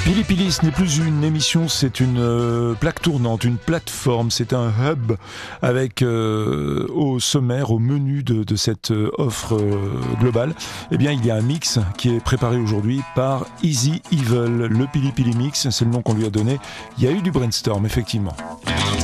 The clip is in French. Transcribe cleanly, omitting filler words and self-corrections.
Pili Pili, ce n'est plus une émission, c'est une plaque tournante, une plateforme, c'est un hub avec au sommaire, au menu de cette offre globale, eh bien il y a un mix qui est préparé aujourd'hui par Easy Evil. Le Pili Pili Mix, c'est le nom qu'on lui a donné. Il y a eu du brainstorm, effectivement.